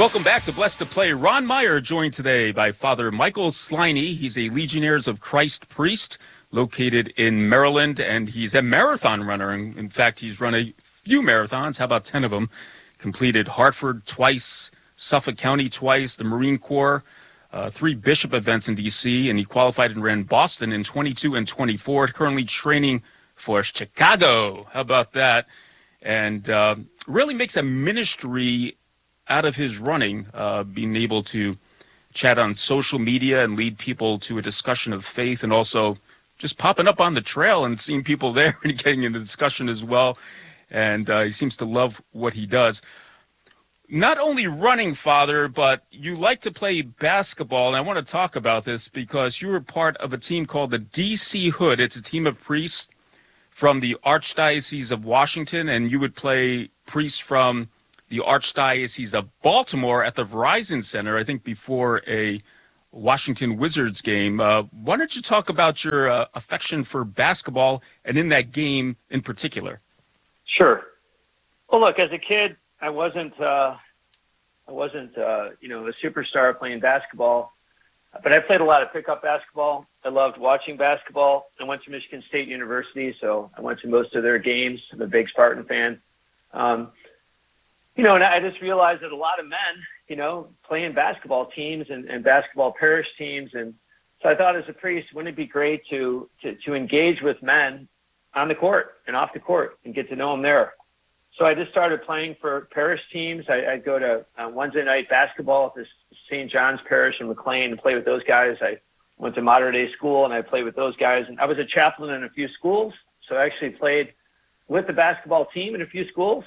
Welcome back to Blessed to Play. Ron Meyer joined today by Father Michael Sliney. He's a Legionnaires of Christ priest located in Maryland, and he's a marathon runner. In fact, he's run a few marathons. How about 10 of them? Completed Hartford twice, Suffolk County twice, the Marine Corps, 3 bishop events in D.C., and he qualified and ran Boston in 22 and 24, currently training for Chicago. How about that? And really makes a ministry out of his running, being able to chat on social media and lead people to a discussion of faith, and also just popping up on the trail and seeing people there and getting into discussion as well. And he seems to love what he does. Not only running, Father, but you like to play basketball, and I want to talk about this because you were part of a team called the D.C. Hood. It's a team of priests from the Archdiocese of Washington, and you would play priests from the Archdiocese of Baltimore at the Verizon Center, I think before a Washington Wizards game. Why don't you talk about your affection for basketball and in that game in particular? Sure. Well, look, as a kid, I wasn't a superstar playing basketball, but I played a lot of pickup basketball. I loved watching basketball. I went to Michigan State University, so I went to most of their games. I'm a big Spartan fan. And I just realized that a lot of men, playing basketball teams and basketball parish teams. And so I thought as a priest, wouldn't it be great to engage with men on the court and off the court and get to know them there? So I just started playing for parish teams. I'd go to Wednesday night basketball at this St. John's Parish in McLean and play with those guys. I went to Mater Dei school and I played with those guys. And I was a chaplain in a few schools, so I actually played with the basketball team in a few schools.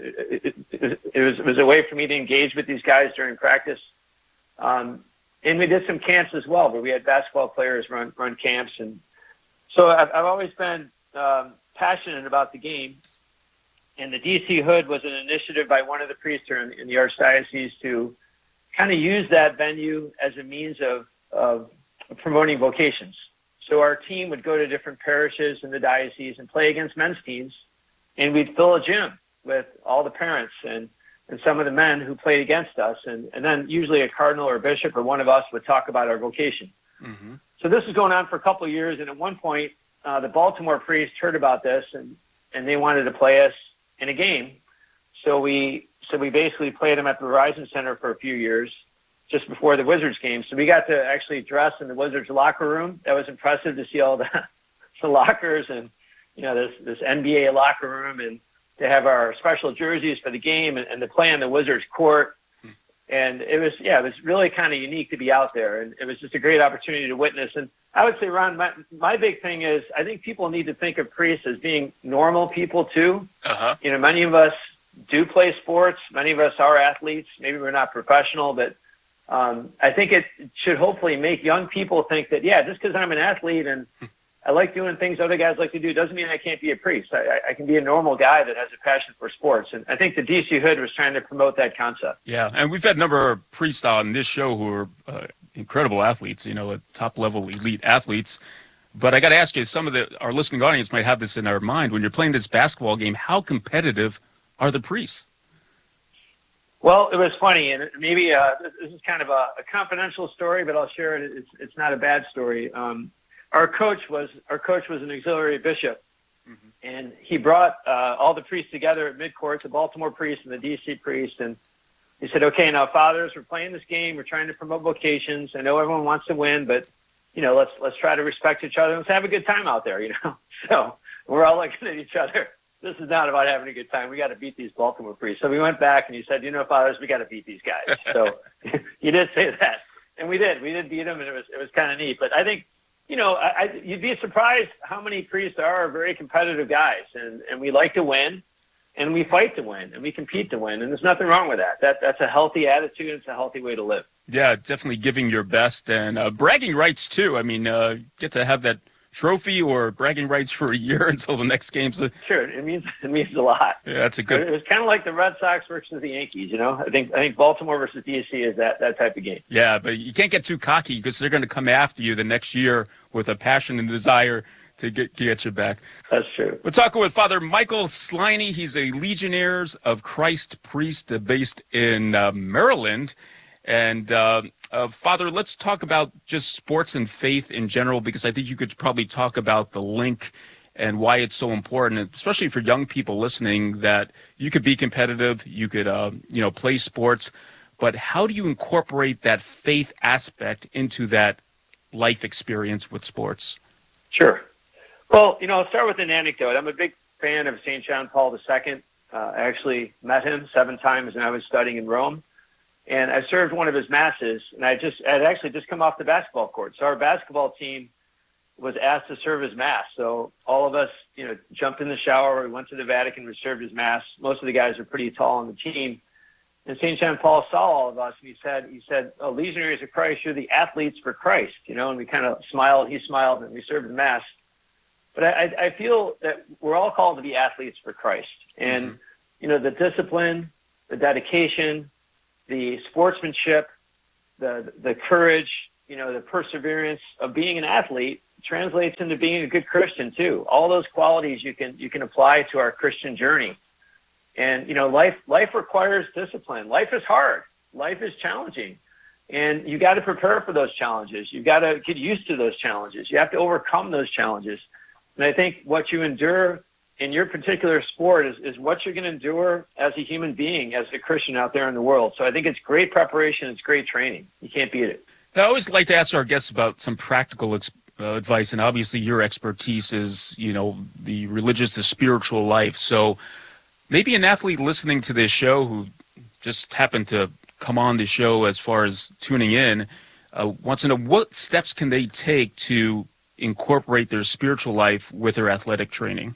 It was a way for me to engage with these guys during practice. And we did some camps as well, where we had basketball players run camps. And so I've always been passionate about the game. And the DC Hood was an initiative by one of the priests in the Archdiocese to kind of use that venue as a means of promoting vocations. So our team would go to different parishes in the diocese and play against men's teams, and we'd fill a gym with all the parents and some of the men who played against us. And then usually a cardinal or a bishop or one of us would talk about our vocation. Mm-hmm. So this was going on for a couple of years, and at one point, the Baltimore priest heard about this, and they wanted to play us in a game. So we basically played them at the Verizon Center for a few years, just before the Wizards game. So we got to actually dress in the Wizards locker room. That was impressive to see all the lockers and, this NBA locker room, and to have our special jerseys for the game and to play on the Wizards court. And it was really kind of unique to be out there. And it was just a great opportunity to witness. And I would say, Ron, my big thing is I think people need to think of priests as being normal people too. Uh-huh. Many of us do play sports. Many of us are athletes. Maybe we're not professional, but I think it should hopefully make young people think that, just because I'm an athlete and I like doing things other guys like to do doesn't mean I can't be a priest. I can be a normal guy that has a passion for sports. And I think the DC Hood was trying to promote that concept. Yeah, and we've had a number of priests on this show who are incredible athletes, top-level elite athletes. But I got to ask you, some of our listening audience might have this in their mind. When you're playing this basketball game, how competitive are the priests? Well, it was funny, and maybe this is kind of a confidential story, but I'll share it. It's not a bad story. Our coach was an auxiliary bishop, mm-hmm. and he brought all the priests together at midcourt, the Baltimore priest and the DC priest, and he said, "Okay, now fathers, we're playing this game. We're trying to promote vocations. I know everyone wants to win, but let's try to respect each other. Let's have a good time out there, So we're all looking at each other. This is not about having a good time. We got to beat these Baltimore priests." So we went back and he said, fathers, we got to beat these guys. So he did say that. And we did. We did beat them, and it was kind of neat. But I think, you'd be surprised how many priests are very competitive guys. And we like to win, and we fight to win, and we compete to win. And there's nothing wrong with that. That's a healthy attitude. It's a healthy way to live. Yeah, definitely giving your best. And bragging rights, too. I mean, get to have that trophy or bragging rights for a year until the next game's. Sure, it means a lot. Yeah, that's a good. It was kind of like the Red Sox versus the Yankees. I think Baltimore versus DC is that type of game. Yeah, but you can't get too cocky because they're going to come after you the next year with a passion and desire to get you back. That's true. We're talking with Father Michael Sliney. He's a Legionnaires of Christ priest based in Maryland. And Father, let's talk about just sports and faith in general, because I think you could probably talk about the link and why it's so important, especially for young people listening, that you could be competitive, you could play sports, but how do you incorporate that faith aspect into that life experience with sports? Sure. Well, I'll start with an anecdote. I'm a big fan of St. John Paul II. I actually met him 7 times when I was studying in Rome. And I served one of his masses, and I'd actually just come off the basketball court. So our basketball team was asked to serve his mass. So all of us, jumped in the shower. We went to the Vatican, we served his mass. Most of the guys are pretty tall on the team. And St. John Paul saw all of us, and he said, "Oh, Legionaries of Christ, you're the athletes for Christ," and we kind of smiled. He smiled, and we served the mass. But I feel that we're all called to be athletes for Christ. And, the discipline, the dedication, the sportsmanship, the courage, the perseverance of being an athlete translates into being a good Christian too. All those qualities you can apply to our Christian journey. And, life requires discipline. Life is hard. Life is challenging. And you got to prepare for those challenges. You got to get used to those challenges. You have to overcome those challenges. And I think what you endure in your particular sport is what you're going to endure as a human being, as a Christian out there in the world. So I think it's great preparation. It's great training. You can't beat it. I always like to ask our guests about some practical advice. And obviously your expertise is, the religious, the spiritual life. So maybe an athlete listening to this show who just happened to come on the show as far as tuning in wants to know, what steps can they take to incorporate their spiritual life with their athletic training?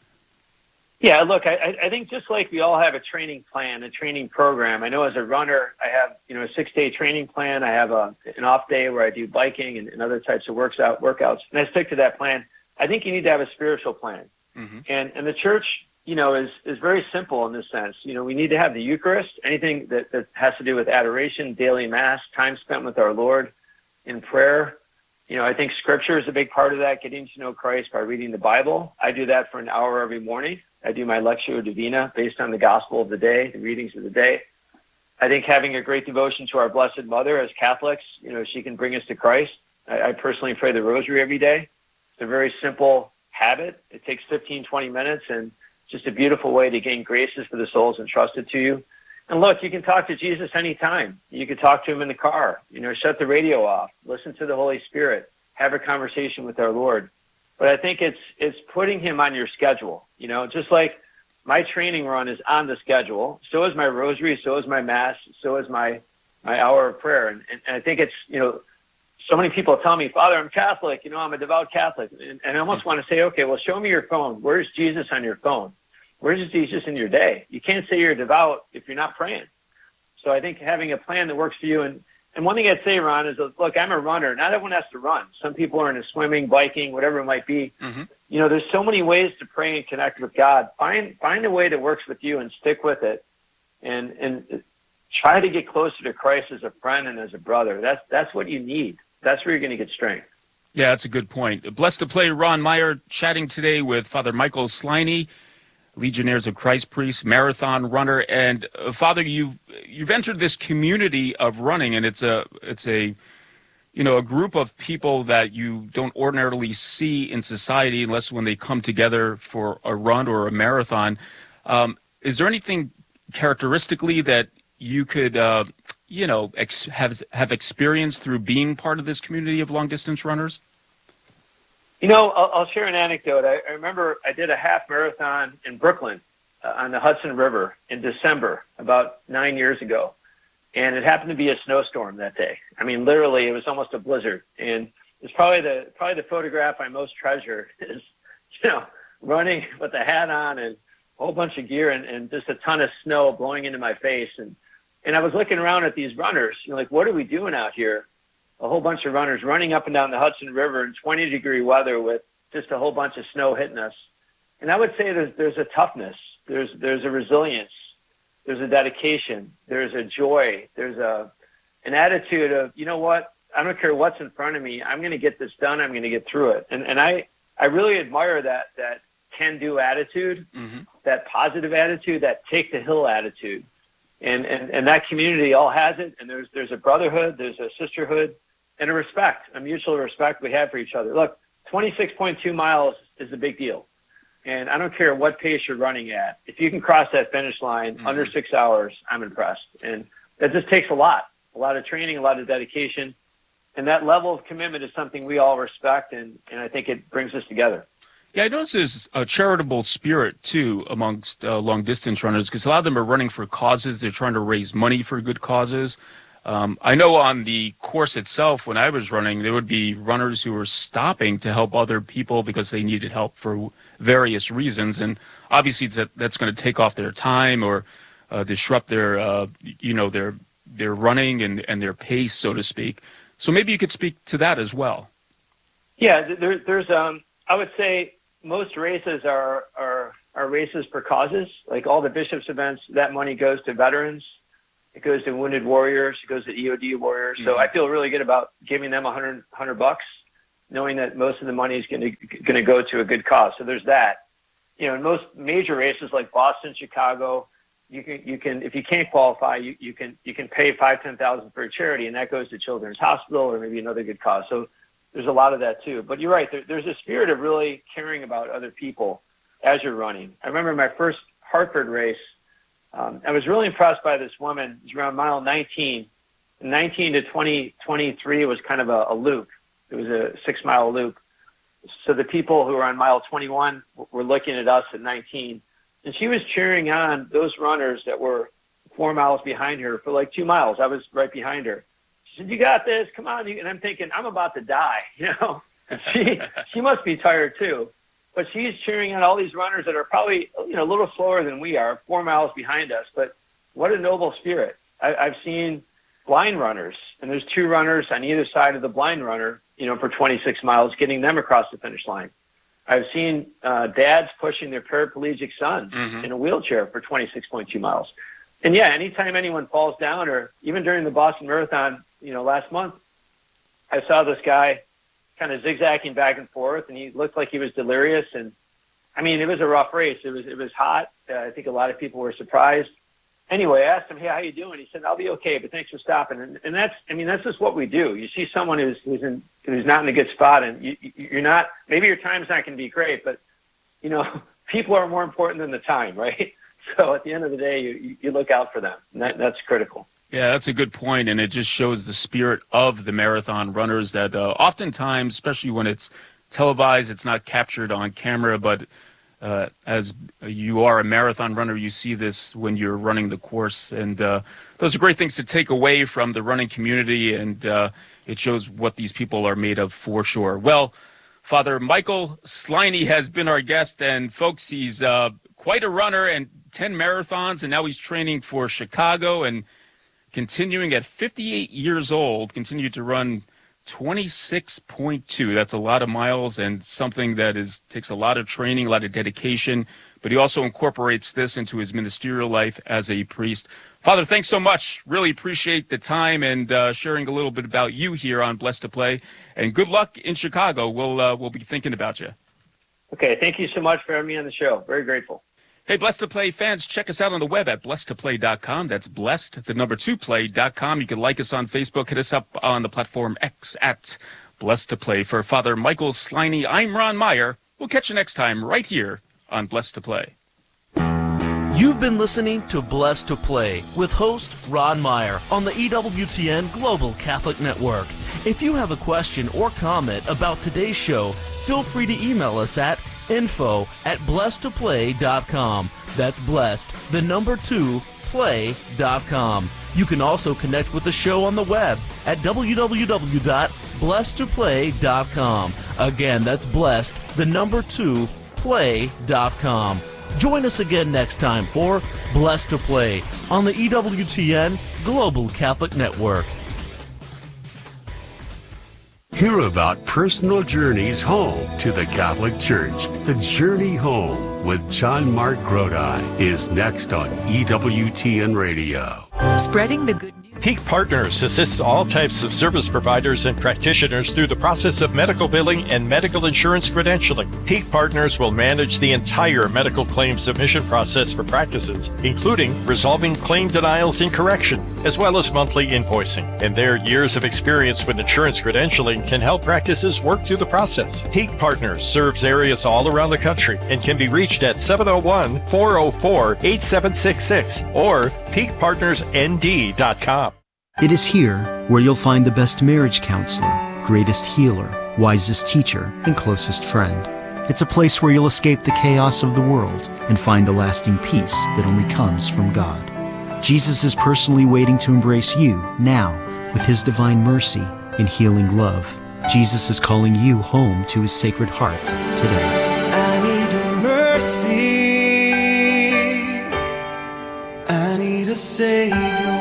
Yeah, look, I think just like we all have a training plan, a training program. I know as a runner, I have, a 6-day training plan. I have an off day where I do biking and other types of workouts, and I stick to that plan. I think you need to have a spiritual plan. Mm-hmm. And the church, is very simple in this sense. We need to have the Eucharist, anything that has to do with adoration, daily mass, time spent with our Lord in prayer. I think Scripture is a big part of that, getting to know Christ by reading the Bible. I do that for an hour every morning. I do my Lectio Divina based on the gospel of the day, the readings of the day. I think having a great devotion to our Blessed Mother as Catholics, she can bring us to Christ. I personally pray the rosary every day. It's a very simple habit. It takes 15, 20 minutes, and just a beautiful way to gain graces for the souls entrusted to you. And look, you can talk to Jesus anytime. You can talk to him in the car, shut the radio off, listen to the Holy Spirit, have a conversation with our Lord. But I think it's putting him on your schedule, just like my training run is on the schedule. So is my rosary, so is my mass, so is my hour of prayer. And I think it's, so many people tell me, "Father, I'm Catholic, I'm a devout Catholic." And I almost want to say, okay, well, show me your phone. Where's Jesus on your phone? Where's Jesus in your day? You can't say you're devout if you're not praying. So I think having a plan that works for you. And one thing I'd say, Ron, is, look, I'm a runner. Not everyone has to run. Some people are into swimming, biking, whatever it might be. Mm-hmm. There's so many ways to pray and connect with God. Find a way that works with you and stick with it. And try to get closer to Christ as a friend and as a brother. That's what you need. That's where you're going to get strength. Yeah, that's a good point. Blessed to play Ron Meyer, chatting today with Father Michael Sliney, Legionnaires of Christ priest, marathon runner. And Father, you've entered this community of running, and it's a group of people that you don't ordinarily see in society unless when they come together for a run or a marathon. Is there anything characteristically that you could have experienced through being part of this community of long distance runners? I'll share an anecdote. I remember I did a half marathon in Brooklyn on the Hudson River in December, about 9 years ago. And it happened to be a snowstorm that day. I mean, literally, it was almost a blizzard. And it's probably the photograph I most treasure is, running with a hat on and a whole bunch of gear and just a ton of snow blowing into my face. And I was looking around at these runners, what are we doing out here? A whole bunch of runners running up and down the Hudson River in 20-degree weather with just a whole bunch of snow hitting us. And I would say there's a toughness, there's a resilience, there's a dedication, there's a joy, there's an attitude of, I don't care what's in front of me, I'm going to get this done, I'm going to get through it. And I I really admire that can-do attitude, that positive attitude, that take-the-hill attitude. And that community all has it, and there's a brotherhood, there's a sisterhood, and a mutual respect we have for each other. Look, 26.2 miles is a big deal. And I don't care what pace you're running at. If you can cross that finish line under 6 hours, I'm impressed. And that just takes a lot of training, a lot of dedication. And that level of commitment is something we all respect, and I think it brings us together. Yeah, I notice there's a charitable spirit, too, amongst long-distance runners, because a lot of them are running for causes. They're trying to raise money for good causes. I know on the course itself, when I was running, there would be runners who were stopping to help other people because they needed help for various reasons. And obviously that's going to take off their time or disrupt their, their running and their pace, so to speak. So maybe you could speak to that as well. Yeah, there's I would say most races are races for causes. Like all the Bishops events, that money goes to veterans. It goes to wounded warriors. It goes to EOD warriors. So I feel really good about giving them $100, knowing that most of the money is going to go to a good cause. So there's that. In most major races like Boston, Chicago, you can if you can't qualify, you can pay $5,000-$10,000 for a charity, and that goes to Children's Hospital or maybe another good cause. So there's a lot of that too. But you're right. There's a spirit of really caring about other people as you're running. I remember my first Hartford race. I was really impressed by this woman. It was around mile 19. 19 to 23 was kind of a loop. It was a 6-mile loop. So the people who were on mile 21 were looking at us at 19. And she was cheering on those runners that were 4 miles behind her for like 2 miles. I was right behind her. She said, "You got this. Come on." And I'm thinking, I'm about to die. She must be tired too. But she's cheering on all these runners that are probably, a little slower than we are, 4 miles behind us. But what a noble spirit. I've seen blind runners, and there's 2 runners on either side of the blind runner, for 26 miles, getting them across the finish line. I've seen dads pushing their paraplegic sons in a wheelchair for 26.2 miles. And yeah, anytime anyone falls down, or even during the Boston Marathon, last month, I saw this guy kind of zigzagging back and forth, and he looked like he was delirious. And I mean, it was a rough race. It was hot. I think a lot of people were surprised. Anyway, I asked him, "Hey, how you doing?" He said, "I'll be okay, but thanks for stopping." And that's just what we do. You see someone who's not in a good spot, and you're not. Maybe your time's not going to be great, but people are more important than the time, right? So at the end of the day, you look out for them, and that's critical. Yeah, that's a good point, and it just shows the spirit of the marathon runners that oftentimes, especially when it's televised, it's not captured on camera, but as you are a marathon runner, you see this when you're running the course, and those are great things to take away from the running community, and it shows what these people are made of for sure. Well, Father Michael Sliney has been our guest, and folks, he's quite a runner and 10 marathons, and now he's training for Chicago and continuing at 58 years old, continued to run 26.2. That's a lot of miles and something that takes a lot of training, a lot of dedication, but he also incorporates this into his ministerial life as a priest. Father, thanks so much. Really appreciate the time and sharing a little bit about you here on Blessed to Play, and good luck in Chicago. We'll be thinking about you. Okay, thank you so much for having me on the show. Very grateful. Hey, Blessed to Play fans, check us out on the web at blessedtoplay.com. That's blessed, the number 2play.com. You can like us on Facebook. Hit us up on the platform X at Blessed to Play. For Father Michael Sliney, I'm Ron Meyer. We'll catch you next time right here on Blessed to Play. You've been listening to Blessed to Play with host Ron Meyer on the EWTN Global Catholic Network. If you have a question or comment about today's show, feel free to email us at info@blessedtoplay.com. That's blessed, the number 2, play.com. You can also connect with the show on the web at www.blessedtoplay.com. Again, that's blessed, the number 2, play.com. Join us again next time for Blessed to Play on the EWTN Global Catholic Network. Hear about personal journeys home to the Catholic Church. The Journey Home with John Mark Grodi is next on EWTN Radio. Spreading the good news. Peak Partners assists all types of service providers and practitioners through the process of medical billing and medical insurance credentialing. Peak Partners will manage the entire medical claim submission process for practices, including resolving claim denials and correction, as well as monthly invoicing. And their years of experience with insurance credentialing can help practices work through the process. Peak Partners serves areas all around the country and can be reached at 701-404-8766 or peakpartnersnd.com. It is here where you'll find the best marriage counselor, greatest healer, wisest teacher, and closest friend. It's a place where you'll escape the chaos of the world and find the lasting peace that only comes from God. Jesus is personally waiting to embrace you now with His divine mercy and healing love. Jesus is calling you home to His Sacred Heart today. I need a mercy. I need a Savior.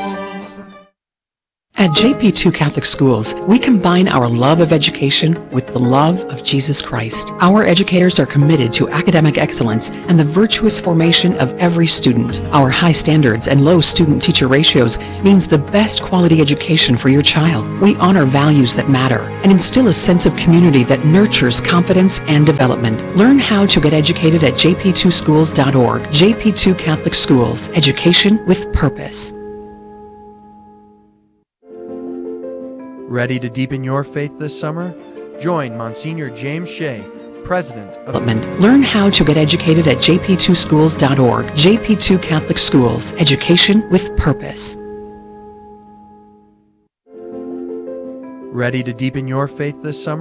At JP2 Catholic Schools, we combine our love of education with the love of Jesus Christ. Our educators are committed to academic excellence and the virtuous formation of every student. Our high standards and low student-teacher ratios means the best quality education for your child. We honor values that matter and instill a sense of community that nurtures confidence and development. Learn how to get educated at jp2schools.org. JP2 Catholic Schools, education with purpose. Ready to deepen your faith this summer? Join Monsignor James Shea, President of Development. Learn how to get educated at jp2schools.org. JP2 Catholic Schools, education with purpose. Ready to deepen your faith this summer?